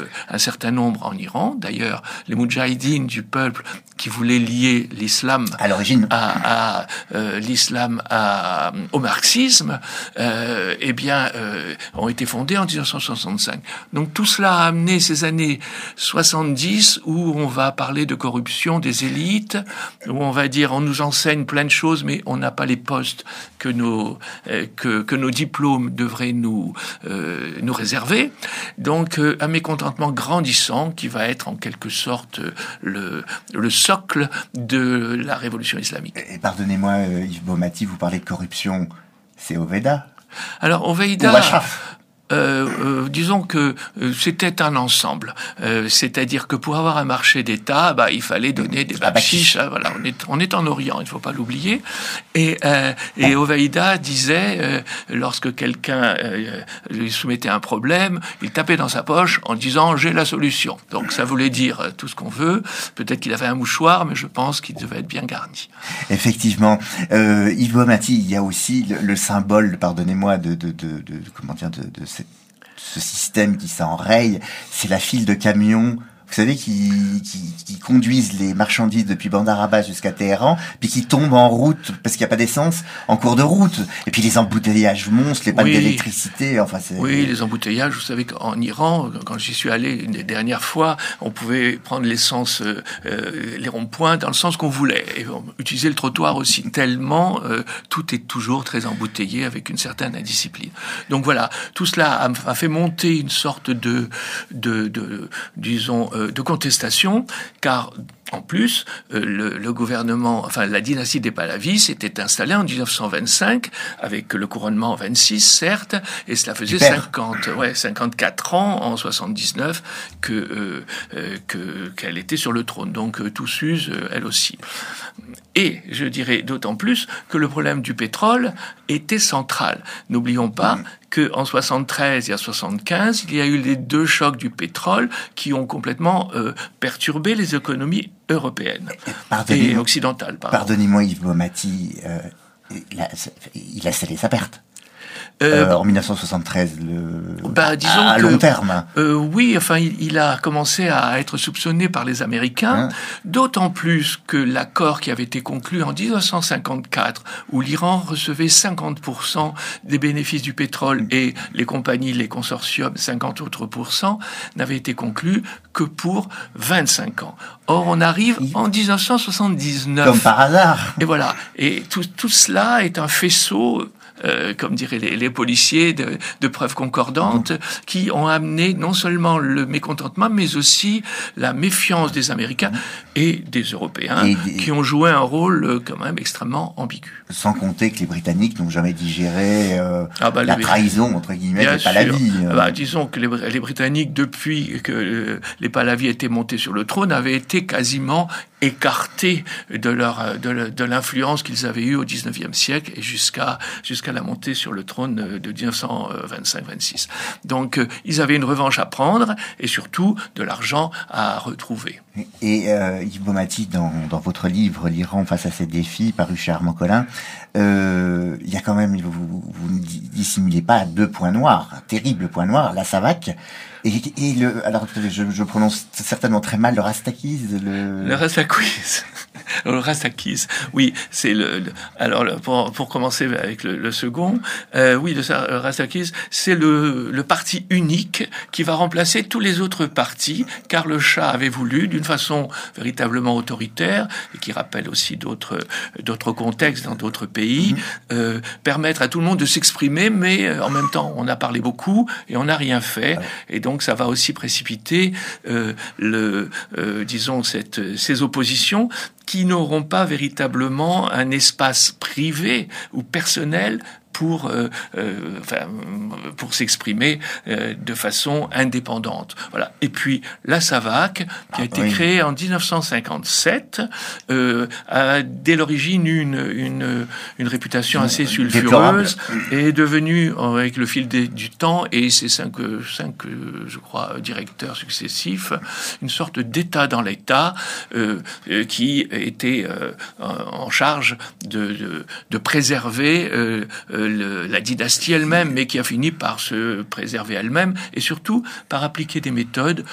un certain nombre en Iran. D'ailleurs, les moudjahidines du peuple qui voulaient lier l'islam à l'origine au marxisme, ont été fondés en 1965. Donc tout cela a amené ces années 70 où on va parler de corruption des élites, où on va dire on nous enseigne plein de choses, mais on n'a pas les postes que nos diplômes devraient nous réserver. Donc un mécontentement grandissant qui va être en quelque sorte le socle de la révolution islamique. Et pardonnez-moi, Yves Baumati, vous parlez de corruption, c'est Hoveyda. Alors Hoveyda, disons que c'était un ensemble. C'est-à-dire que pour avoir un marché d'État, il fallait donner des bakchiches. Voilà, on est en Orient, il ne faut pas l'oublier. Et Hoveyda disait, lorsque quelqu'un lui soumettait un problème, il tapait dans sa poche en disant « j'ai la solution ». Donc ça voulait dire tout ce qu'on veut. Peut-être qu'il avait un mouchoir, mais je pense qu'il devait être bien garni. Effectivement. Yves Baumati, il y a aussi le symbole, pardonnez-moi, de ce système qui s'enraye, c'est la file de camions, vous savez, qui conduisent les marchandises depuis Bandar Abbas jusqu'à Téhéran, puis qui tombent en route parce qu'il n'y a pas d'essence en cours de route. Et puis les embouteillages monstres, les pannes d'électricité, enfin c'est... Oui, les embouteillages, vous savez qu'en Iran, quand j'y suis allé une des dernières fois, on pouvait prendre l'essence, les ronds-points dans le sens qu'on voulait, et utiliser le trottoir aussi, tellement tout est toujours très embouteillé avec une certaine indiscipline. Donc voilà, tout cela a fait monter une sorte de contestation, car en plus, le gouvernement, la dynastie des Pahlavis s'était installée en 1925 avec le couronnement en 26, certes, et cela faisait 54 ans en 79 qu'elle était sur le trône. Donc tout s'use, elle aussi. Et je dirais d'autant plus que le problème du pétrole était central. N'oublions pas qu'en 73 et en 75, il y a eu les deux chocs du pétrole qui ont complètement perturbé les économies européennes et occidentales. Pardonnez-moi Yves Baumati, il a scellé sa perte. En 1973, à long terme. Oui, il a commencé à être soupçonné par les Américains, d'autant plus que l'accord qui avait été conclu en 1954, où l'Iran recevait 50% des bénéfices du pétrole et les compagnies, les consortiums, 50 autres %, n'avait été conclu que pour 25 ans. Or, on arrive en 1979. Comme par hasard. Et voilà. Et tout cela est un faisceau, comme diraient les policiers, de preuves concordantes qui ont amené non seulement le mécontentement, mais aussi la méfiance des Américains et des Européens qui ont joué un rôle quand même extrêmement ambigu. Sans compter que les Britanniques n'ont jamais digéré la trahison, entre guillemets, des Pahlavis. Disons que les Britanniques, depuis que les Pahlavis étaient montés sur le trône, avaient été quasiment écartés de l'influence qu'ils avaient eue au XIXe siècle et jusqu'à la montée sur le trône de 1925-26. Donc, ils avaient une revanche à prendre et surtout de l'argent à retrouver. Et Yves Baumati, dans votre livre « L'Iran face à ses défis », paru chez Armand Collin, il y a quand même, vous ne dissimulez pas deux points noirs, un terrible point noir, la Savak, alors je prononce certainement très mal le Rastakis. Le Rastakis. Le Rastakis. Oui, c'est pour commencer avec le second, le Rastakis, c'est le parti unique qui va remplacer tous les autres partis, car le Shah avait voulu, d'une façon véritablement autoritaire, et qui rappelle aussi d'autres contextes dans d'autres pays, permettre à tout le monde de s'exprimer, mais en même temps, on a parlé beaucoup et on n'a rien fait, et donc ça va aussi précipiter ces oppositions qui n'auront pas véritablement un espace privé ou personnel pour s'exprimer de façon indépendante. Voilà. Et puis la Savak, qui a été créée en 1957, a dès l'origine une réputation assez sulfureuse et est devenue, avec le fil du temps et ses cinq je crois directeurs successifs, une sorte d'État dans l'État qui était en charge de préserver la dynastie elle-même, mais qui a fini par se préserver elle-même et surtout par appliquer des méthodes